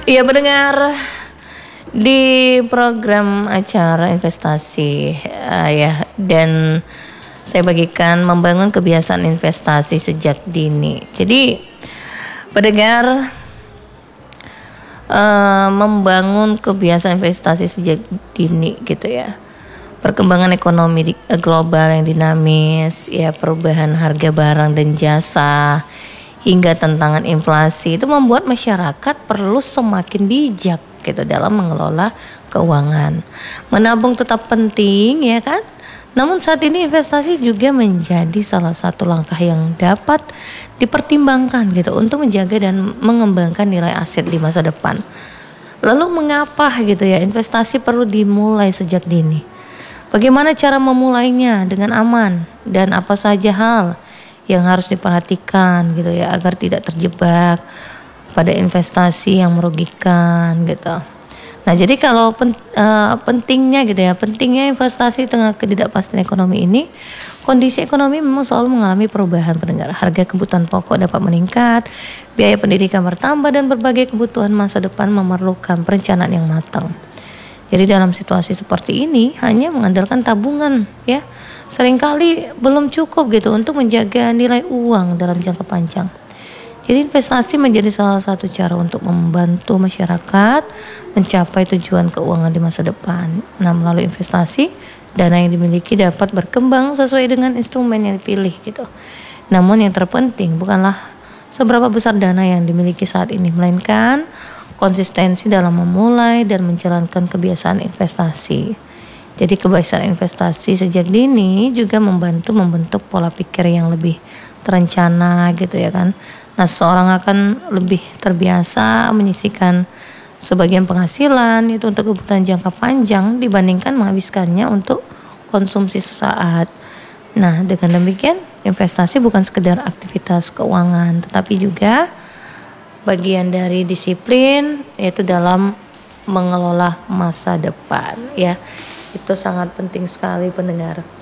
Iya pendengar di program acara investasi ya, dan saya bagikan membangun kebiasaan investasi sejak dini. Jadi pendengar, membangun kebiasaan investasi sejak dini gitu ya. Perkembangan ekonomi global yang dinamis, ya perubahan harga barang dan jasa, hingga tantangan inflasi itu membuat masyarakat perlu semakin bijak gitu dalam mengelola keuangan. Menabung tetap penting ya kan? Namun saat ini investasi juga menjadi salah satu langkah yang dapat dipertimbangkan gitu untuk menjaga dan mengembangkan nilai aset di masa depan. Lalu mengapa gitu ya investasi perlu dimulai sejak dini? Bagaimana cara memulainya dengan aman dan apa saja hal yang harus diperhatikan gitu ya agar tidak terjebak pada investasi yang merugikan gitu. Nah, jadi kalau pentingnya gitu ya, pentingnya investasi di tengah ketidakpastian ekonomi ini, kondisi ekonomi memang selalu mengalami perubahan pendengar. Harga kebutuhan pokok dapat meningkat, biaya pendidikan bertambah dan berbagai kebutuhan masa depan memerlukan perencanaan yang matang. Jadi dalam situasi seperti ini hanya mengandalkan tabungan ya seringkali belum cukup gitu untuk menjaga nilai uang dalam jangka panjang. Jadi investasi menjadi salah satu cara untuk membantu masyarakat mencapai tujuan keuangan di masa depan. Nah, melalui investasi, dana yang dimiliki dapat berkembang sesuai dengan instrumen yang dipilih gitu. Namun yang terpenting bukanlah seberapa besar dana yang dimiliki saat ini, melainkan konsistensi dalam memulai dan menjalankan kebiasaan investasi. Jadi kebiasaan investasi sejak dini juga membantu membentuk pola pikir yang lebih terencana gitu ya kan. Nah, seseorang akan lebih terbiasa menyisihkan sebagian penghasilan itu untuk kebutuhan jangka panjang dibandingkan menghabiskannya untuk konsumsi sesaat. Nah, dengan demikian investasi bukan sekedar aktivitas keuangan, tetapi juga bagian dari disiplin yaitu dalam mengelola masa depan ya. Itu sangat penting sekali pendengar.